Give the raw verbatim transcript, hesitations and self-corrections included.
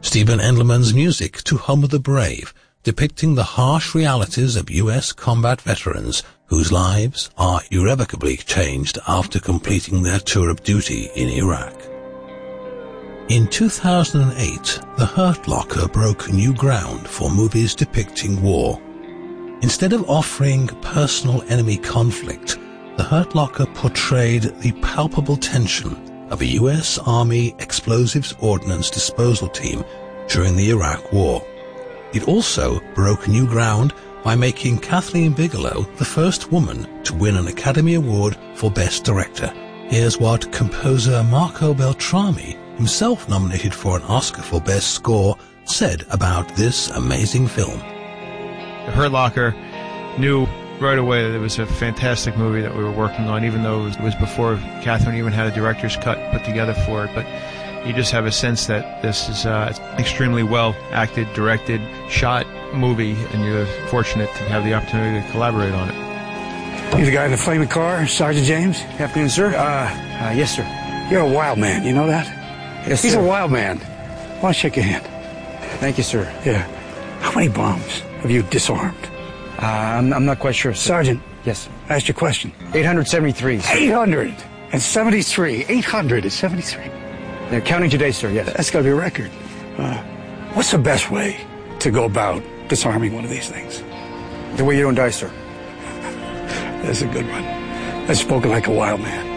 Stephen Endlerman's music to Home of the Brave, depicting the harsh realities of U S combat veterans whose lives are irrevocably changed after completing their tour of duty in Iraq. In two thousand eight, The Hurt Locker broke new ground for movies depicting war. Instead of offering personal enemy conflict, The Hurt Locker portrayed the palpable tension of a U S Army explosives ordnance disposal team during the Iraq War. It also broke new ground by making Kathleen Bigelow the first woman to win an Academy Award for Best Director. Here's what composer Marco Beltrami, himself nominated for an Oscar for Best Score, said about this amazing film. The Hurt Locker knew right away that it was a fantastic movie that we were working on, even though it was, it was before Catherine even had a director's cut put together for it. But you just have a sense that this is uh, an extremely well acted, directed, shot movie, and you're fortunate to have the opportunity to collaborate on it. You the guy in the flaming car, Sergeant James? Afternoon, sir. Uh, uh, yes, sir. You're a wild man, you know that? Yes, He's sir. a wild man. I want to shake your hand. Thank you, sir. Yeah. How many bombs have you disarmed? Uh, I'm, I'm not quite sure, sir. Sergeant. Yes. I asked you a question. eight hundred seventy-three, sir. eight hundred seventy-three. eight hundred seventy-three. They're counting today, sir, yes. That's got to be a record. Uh, what's the best way to go about disarming one of these things? The way you don't die, sir. That's a good one. That's spoken like a wild man.